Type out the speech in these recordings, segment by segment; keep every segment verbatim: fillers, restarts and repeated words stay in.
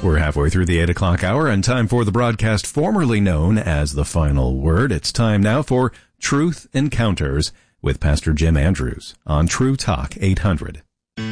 We're halfway through the eight o'clock hour and time for the broadcast formerly known as The Final Word. It's time now for Truth Encounters with Pastor Jim Andrews on True Talk eight hundred.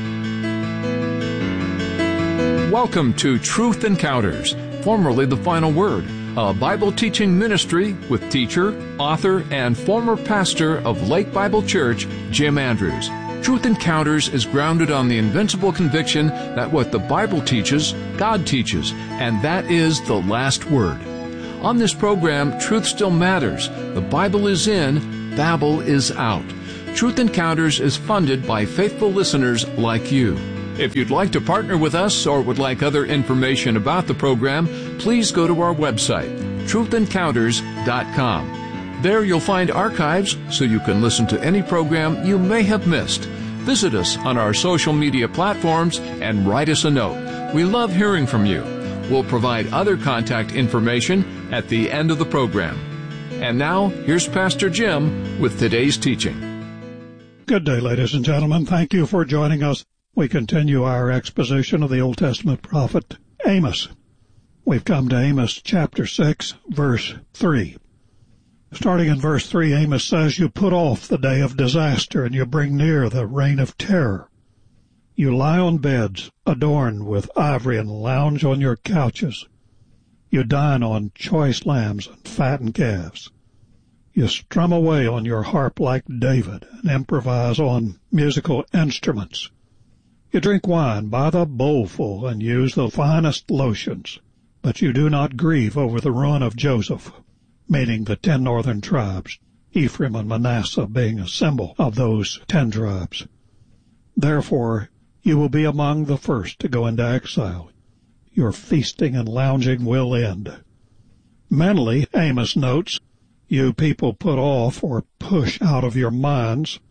Welcome to Truth Encounters, formerly The Final Word, a Bible teaching ministry with teacher, author, and former pastor of Lake Bible Church, Jim Andrews. Truth Encounters is grounded on the invincible conviction that what the Bible teaches, God teaches, and that is the last word. On this program, truth still matters. The Bible is in, Babel is out. Truth Encounters is funded by faithful listeners like you. If you'd like to partner with us or would like other information about the program, please go to our website, truth encounters dot com. There you'll find archives so you can listen to any program you may have missed. Visit us on our social media platforms and write us a note. We love hearing from you. We'll provide other contact information at the end of the program. And now, here's Pastor Jim with today's teaching. Good day, ladies and gentlemen. Thank you for joining us. We continue our exposition of the Old Testament prophet Amos. We've come to Amos chapter six, verse three. Starting in verse three, Amos says, "You put off the day of disaster, and you bring near the reign of terror. You lie on beds adorned with ivory and lounge on your couches. You dine on choice lambs and fattened calves. You strum away on your harp like David and improvise on musical instruments. You drink wine by the bowlful and use the finest lotions, but you do not grieve over the ruin of Joseph," meaning the ten northern tribes, Ephraim and Manasseh being a symbol of those ten tribes. "Therefore you will be among the first to go into exile. Your feasting and lounging will end." Mentally, Amos notes, you people put off or push out of your minds,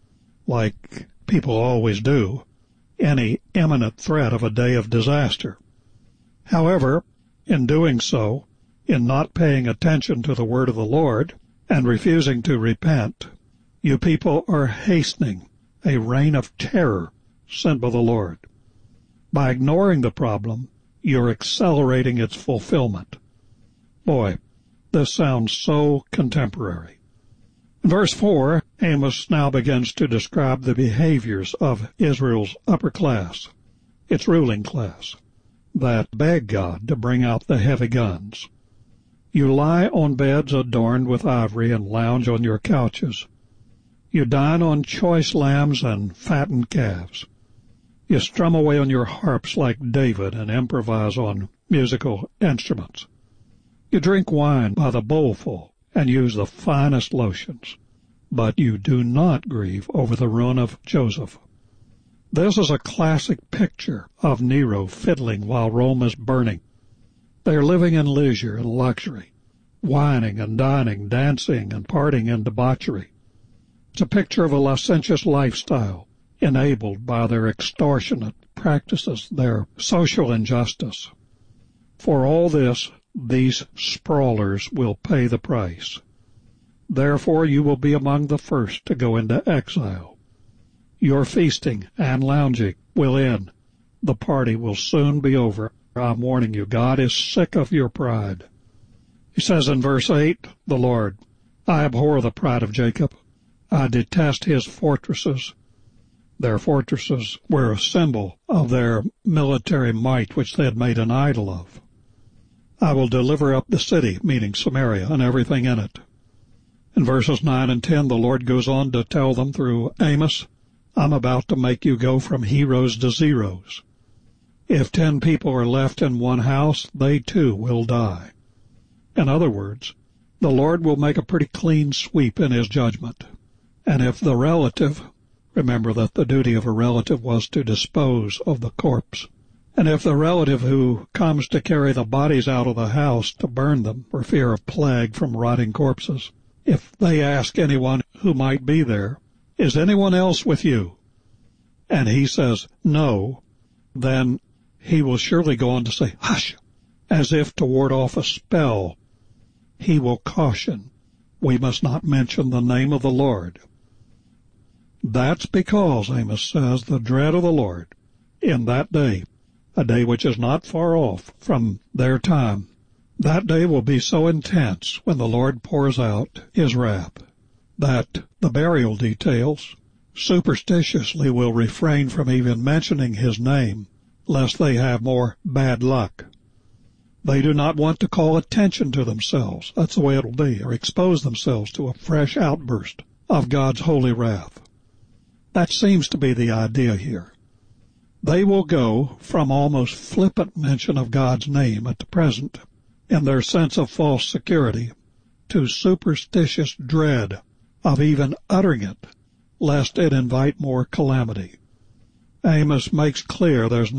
like people always do, any imminent threat of a day of disaster. However, in doing so, in not paying attention to the word of the Lord and refusing to repent, you people are hastening a reign of terror sent by the Lord. By ignoring the problem, you're accelerating its fulfillment. Boy, this sounds so contemporary. In verse four, Amos now begins to describe the behaviors of Israel's upper class, its ruling class, that beg God to bring out the heavy guns. You lie on beds adorned with ivory and lounge on your couches. You dine on choice lambs and fattened calves. You strum away on your harps like David and improvise on musical instruments. You drink wine by the bowlful and use the finest lotions, but you do not grieve over the ruin of Joseph. This is a classic picture of Nero fiddling while Rome is burning. They are living in leisure and luxury, wining and dining, dancing and partying in debauchery. It's a picture of a licentious lifestyle enabled by their extortionate practices, their social injustice. For all this, these sprawlers will pay the price. Therefore you will be among the first to go into exile. Your feasting and lounging will end. The party will soon be over. I'm warning you, God is sick of your pride. He says in verse eight, the Lord, "I abhor the pride of Jacob. I detest his fortresses." Their fortresses were a symbol of their military might, which they had made an idol of. "I will deliver up the city," meaning Samaria, "and everything in it." In verses nine and ten, the Lord goes on to tell them through Amos, "I'm about to make you go from heroes to zeros. If ten people are left in one house, they too will die." In other words, the Lord will make a pretty clean sweep in his judgment. And if the relative, remember that the duty of a relative was to dispose of the corpse, and if the relative who comes to carry the bodies out of the house to burn them for fear of plague from rotting corpses, if they ask anyone who might be there, "Is anyone else with you?" and he says no, then he will surely go on to say, "Hush," as if to ward off a spell. He will caution, we must not mention the name of the Lord. That's because, Amos says, the dread of the Lord in that day a day which is not far off from their time. That day will be so intense when the Lord pours out his wrath that the burial details superstitiously will refrain from even mentioning his name, lest they have more bad luck. They do not want to call attention to themselves, that's the way it'll be, or expose themselves to a fresh outburst of God's holy wrath. That seems to be the idea here. They will go from almost flippant mention of God's name at the present, in their sense of false security, to superstitious dread of even uttering it, lest it invite more calamity. Amos makes clear there's